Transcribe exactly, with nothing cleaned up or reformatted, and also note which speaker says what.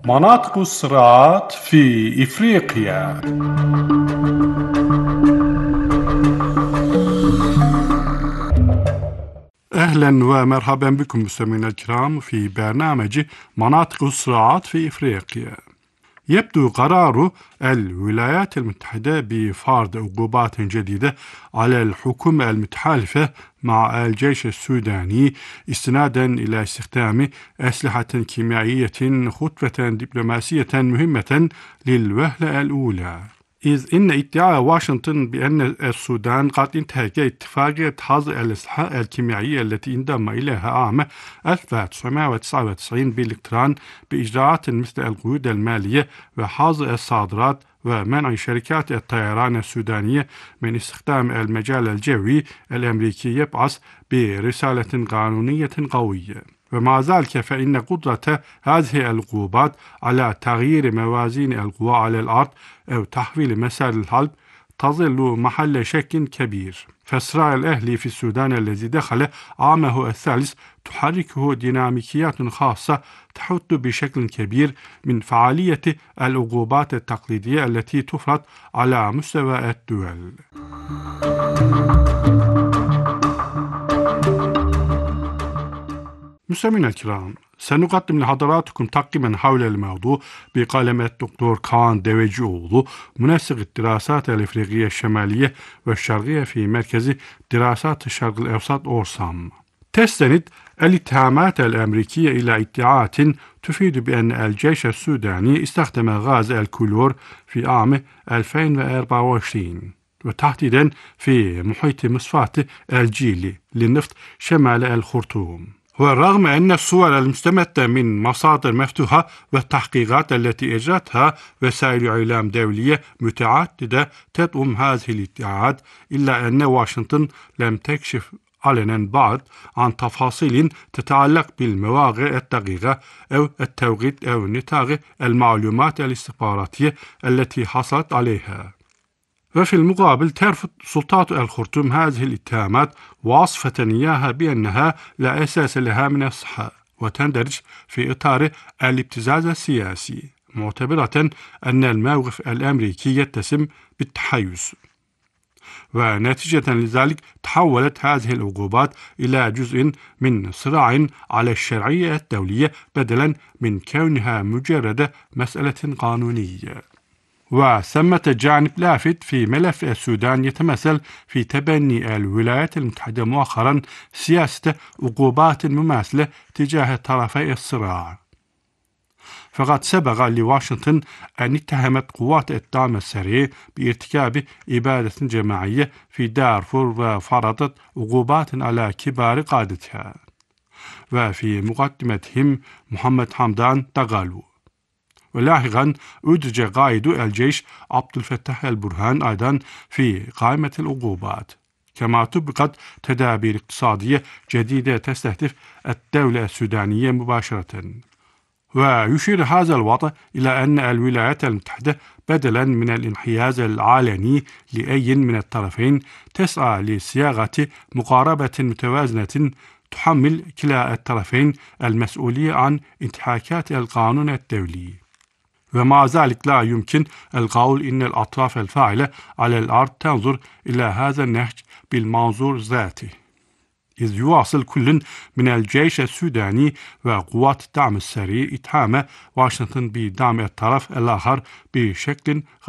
Speaker 1: مناطق الصراعات في إفريقيا. أهلا ومرحبا بكم مستمعينا الكرام في برنامج مناطق الصراعات في إفريقيا. يبدو قرار الولايات المتحدة بفرض عقوبات جديدة على الحكومة المتحالفة مع الجيش السوداني استنادا إلى استخدام أسلحة كيميائية خطوة دبلوماسية مهمة للوهلة الأولى، إذ إن ادعاء واشنطن بأن السودان قد انتهك اتفاقية حظر الأسلحة الكيميائية التي انضم إليها عام ألف وتسعمائة وتسعة وتسعين بالاقتران بإجراءات مثل القيود المالية وحظر الصادرات ومنع شركات الطيران السودانية من استخدام المجال الجوي الأمريكي يبعث برسالة قانونية قوية. ومع ذلك فإن قدرة هذه العقوبات على تغيير موازين القوى على الأرض أو تحويل مسار الحرب تظل محل شك كبير. فالصراع الأهلي في السودان الذي دخل عامه الثالث تحركه ديناميكيات خاصة تحد بشكل كبير من فعالية العقوبات التقليدية التي تفرض على مستوى الدول. مستمعينا الكرام، سنقدم لحضراتكم تقييما حول الموضوع بقلم الدكتور كان ديويجيوغلو، منسق الدراسات الإفريقية الشمالية والشرقية في مركز دراسات الشرق الأوسط أورسام. تستند الاتهامات الأمريكية إلى ادعاءات تفيد بأن الجيش السوداني استخدم غاز الكلور في عام ألفين وأربعة وعشرين، وتحديدا في محيط مصفاة الجيلي للنفط شمال الخرطوم. ورغم أن الصور المستمدة من مصادر مفتوحة والتحقيقات التي أجرتها وسائل إعلام دولية متعددة تدعم هذه الادعاءات، إلا أن واشنطن لم تكشف علنا بعد عن تفاصيل تتعلق بالمواقع الدقيقة أو التوقيت أو نطاق المعلومات الاستخباراتية التي حصلت عليها. وفي المقابل ترفض سلطات الخرطوم هذه الاتهامات وصفة إياها بأنها لا أساس لها من الصحة، وتندرج في إطار الابتزاز السياسي، معتبرة أن الموقف الأمريكي يتسم بالتحيز. ونتيجة لذلك تحولت هذه العقوبات إلى جزء من صراع على الشرعية الدولية بدلا من كونها مجرد مسألة قانونية. وثمة جانب لافت في ملف السودان يتمثل في تبني الولايات المتحدة مؤخرا سياسة عقوبات مماثلة تجاه طرفي الصراع. فقد سبق لواشنطن أن اتهمت قوات الدعم السريع بارتكاب إبادة جماعية في دارفور وفرضت عقوبات على كبار قادتها، وفي مقدمتهم محمد حمدان دغالو. ولاحقا أدرج قائد الجيش عبد الفتاح البرهان أيضا في قائمة العقوبات، كما طبقت تدابير اقتصادية جديدة تستهدف الدولة السودانية مباشرة. ويشير هذا الوضع إلى أن الولايات المتحدة بدلا من الانحياز العلني لأي من الطرفين تسعى لصياغة مقاربة متوازنة تحمل كلا الطرفين المسؤولية عن انتهاكات القانون الدولي. ومع ذلك لا يمكن القول إن الأطراف الفاعلة على الأرض تنظر إلى هذا النهج بالمنظور ذاته، إذ يواصل كل من الجيش السوداني وقوات الدعم السريع اتهام واشنطن بدعم الطرف الآخر بشكل